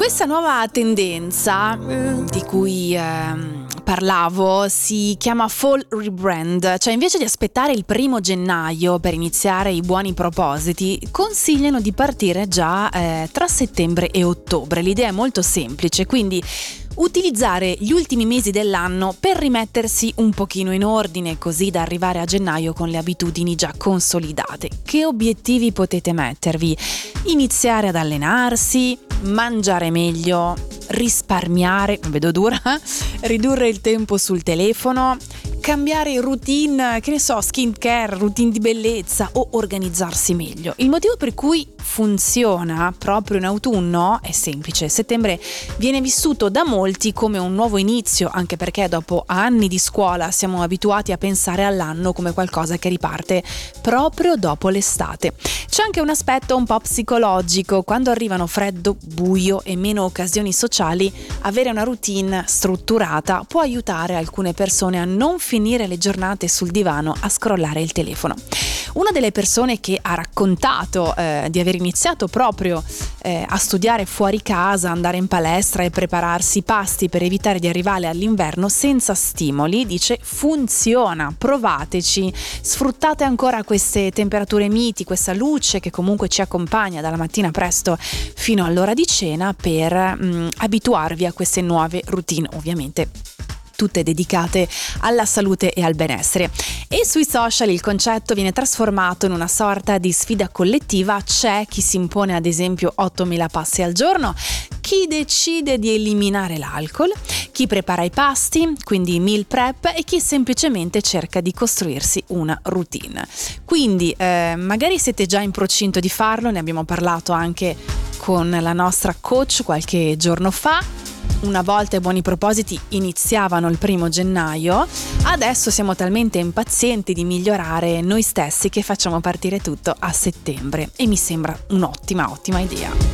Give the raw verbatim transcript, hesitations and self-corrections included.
Questa nuova tendenza di cui ehm, parlavo si chiama Fall Rebrand, cioè invece di aspettare il primo gennaio per iniziare i buoni propositi, consigliano di partire già eh, tra settembre e ottobre. L'idea è molto semplice, quindi utilizzare gli ultimi mesi dell'anno per rimettersi un pochino in ordine, così da arrivare a gennaio con le abitudini già consolidate. Che obiettivi potete mettervi? Iniziare ad allenarsi, mangiare meglio, risparmiare, non vedo dura, ridurre il tempo sul telefono, cambiare routine, che ne so, skincare, routine di bellezza o organizzarsi meglio. Il motivo per cui funziona proprio in autunno è semplice: settembre viene vissuto da molti come un nuovo inizio, anche perché dopo anni di scuola siamo abituati a pensare all'anno come qualcosa che riparte proprio dopo l'estate. C'è anche un aspetto un po' psicologico: quando arrivano freddo, buio e meno occasioni sociali, avere una routine strutturata può aiutare alcune persone a non finire le giornate sul divano a scrollare il telefono. Una delle persone che ha raccontato eh, di aver iniziato proprio eh, a studiare fuori casa, andare in palestra e prepararsi i pasti per evitare di arrivare all'inverno senza stimoli, dice: funziona, provateci, sfruttate ancora queste temperature miti, questa luce che comunque ci accompagna dalla mattina presto fino all'ora di cena per mh, abituarvi a queste nuove routine, ovviamente tutte dedicate alla salute e al benessere. E sui social il concetto viene trasformato in una sorta di sfida collettiva. C'è chi si impone ad esempio ottomila passi al giorno, chi decide di eliminare l'alcol, chi prepara i pasti, quindi meal prep, e chi semplicemente cerca di costruirsi una routine. Quindi eh, magari siete già in procinto di farlo, ne abbiamo parlato anche con la nostra coach qualche giorno fa. Una volta i buoni propositi iniziavano il primo gennaio, adesso siamo talmente impazienti di migliorare noi stessi che facciamo partire tutto a settembre, e mi sembra un'ottima, ottima idea.